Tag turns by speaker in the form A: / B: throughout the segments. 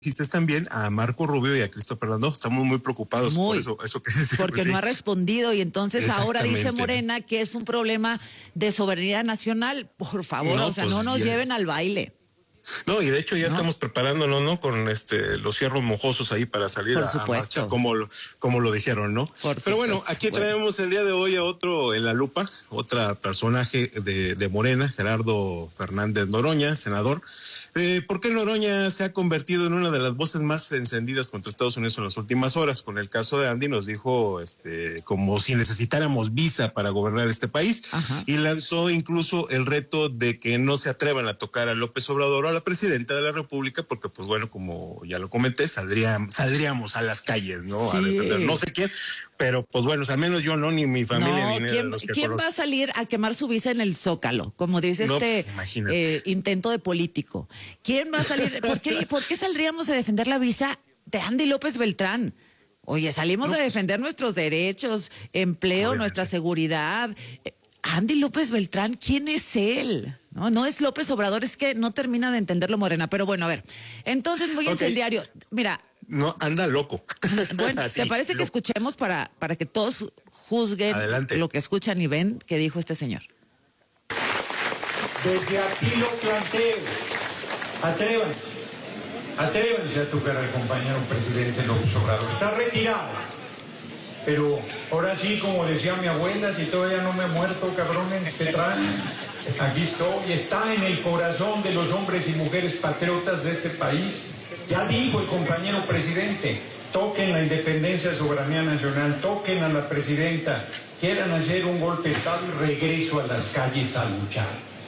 A: dijiste también a Marco Rubio y a Cristo Fernando, estamos muy preocupados por eso que se
B: porque no ha respondido y entonces ahora dice Morena que es un problema de soberanía nacional. Por favor, no, pues no nos lleven al baile.
A: No, y de hecho ya estamos preparándonos, ¿no? Con los fierros mojosos ahí para salir a marcha, como lo dijeron, ¿no? Pero bueno, aquí traemos el día de hoy a otro en la lupa, otra personaje de Morena, Gerardo Fernández Noroña, senador. ¿Por qué Noroña se ha convertido en una de las voces más encendidas contra Estados Unidos en las últimas horas? Con el caso de Andy nos dijo, como si necesitáramos visa para gobernar este país. Ajá. Y lanzó incluso el reto de que no se atrevan a tocar a López Obrador, a la presidenta de la República, porque pues bueno, como ya lo comenté, saldríamos a las calles, ¿no? Sí. A defender no sé quién, pero pues bueno, al menos yo no, ni mi familia, ni
B: ¿quién,
A: los que
B: ¿quién va a salir a quemar su visa en el Zócalo? Como dice intento de político. ¿Quién va a salir? ¿Por qué saldríamos a defender la visa de Andy López Beltrán? Oye, salimos a defender nuestros derechos, empleo, nuestra seguridad. Andy López Beltrán, ¿quién es él? No es López Obrador, es que no termina de entenderlo Morena. Pero bueno, a ver, entonces muy incendiario. Mira.
A: No, anda loco.
B: Bueno, ¿te parece que escuchemos para que todos juzguen lo que escuchan y ven que dijo este señor?
C: Desde aquí lo planteo. Atrévanse a tocar al compañero presidente López Obrador. Está retirado. Pero ahora sí, como decía mi abuela, si todavía no me he muerto, cabrones, ¿qué traen? Aquí estoy, está en el corazón de los hombres y mujeres patriotas de este país. Ya dijo el compañero presidente, toquen la independencia, soberanía nacional, toquen a la presidenta, quieran hacer un golpe de Estado y regreso a las calles a luchar.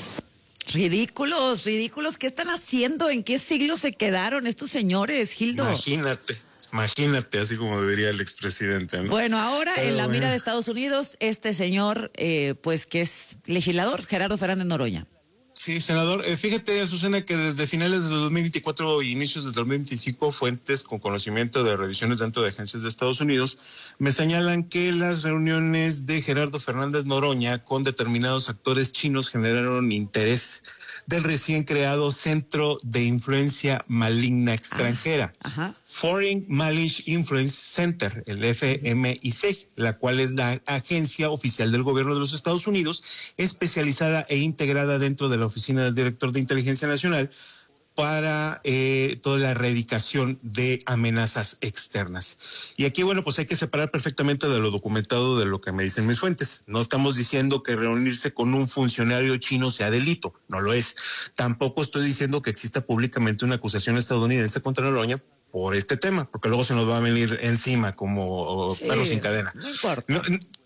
B: Ridículos, ¿qué están haciendo? ¿En qué siglo se quedaron estos señores, Gildo?
A: Imagínate, así como debería el expresidente, ¿no?
B: Bueno, ahora en la mira de Estados Unidos, este señor, pues que es legislador, Gerardo Fernández Noroña.
A: Sí, senador, fíjate, Azucena, que desde finales del 2024 y inicios del 2025, fuentes con conocimiento de revisiones dentro de agencias de Estados Unidos me señalan que las reuniones de Gerardo Fernández Noroña con determinados actores chinos generaron interés del recién creado Centro de Influencia Maligna Extranjera, Foreign Malice Influence Center, el FMIC, la cual es la agencia oficial del gobierno de los Estados Unidos, especializada e integrada dentro de la Oficina del Director de Inteligencia Nacional para toda la erradicación de amenazas externas. Y aquí, bueno, pues hay que separar perfectamente de lo documentado de lo que me dicen mis fuentes. No estamos diciendo que reunirse con un funcionario chino sea delito, no lo es. Tampoco estoy diciendo que exista públicamente una acusación estadounidense contra Noroña por este tema, porque luego se nos va a venir encima como perros sin cadena.
B: No importa.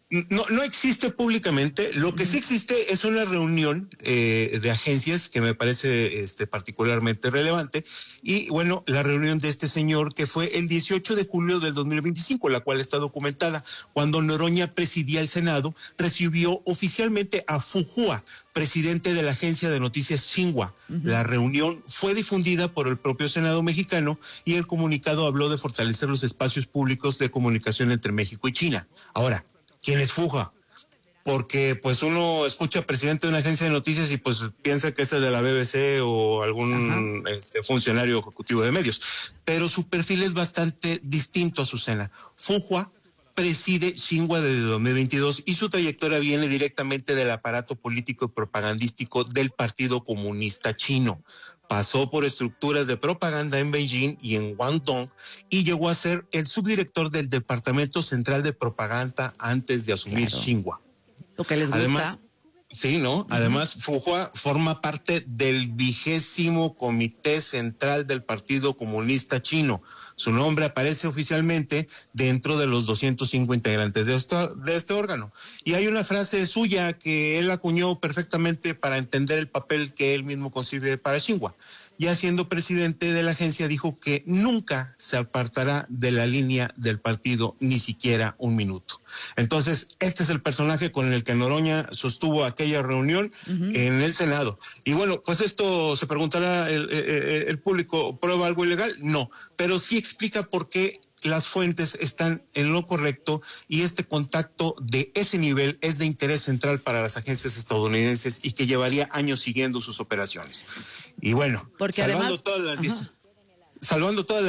A: No existe públicamente. Lo que sí existe es una reunión de agencias que me parece particularmente relevante. Y bueno, la reunión de este señor que fue el 18 de julio del 2025, la cual está documentada. Cuando Noroña presidía el Senado, recibió oficialmente a Fu Hua, presidente de la agencia de noticias Xinhua. La reunión fue difundida por el propio Senado mexicano y el comunicado habló de fortalecer los espacios públicos de comunicación entre México y China. Ahora, ¿quién es Fuja? Porque pues uno escucha presidente de una agencia de noticias y pues piensa que es de la BBC o algún funcionario ejecutivo de medios. Pero su perfil es bastante distinto, Azucena. Fuja preside Xinhua desde 2022 y su trayectoria viene directamente del aparato político y propagandístico del Partido Comunista Chino. Pasó por estructuras de propaganda en Beijing y en Guangdong y llegó a ser el subdirector del Departamento Central de Propaganda antes de asumir Xinhua.
B: Lo que les gusta.
A: Además, sí, ¿no? Además, Fuhua forma parte del 20º Comité Central del Partido Comunista Chino. Su nombre aparece oficialmente dentro de los 205 integrantes de este órgano. Y hay una frase suya que él acuñó perfectamente para entender el papel que él mismo concibe para Xinhua. Ya siendo presidente de la agencia, dijo que nunca se apartará de la línea del partido, ni siquiera un minuto. Entonces, este es el personaje con el que Noroña sostuvo aquella reunión en el Senado. Y bueno, pues esto se preguntará el público, ¿prueba algo ilegal? No, pero sí explica por qué las fuentes están en lo correcto y este contacto de ese nivel es de interés central para las agencias estadounidenses y que llevaría años siguiendo sus operaciones. Y bueno,
B: porque
A: salvando
B: además,
A: todas las salvando todas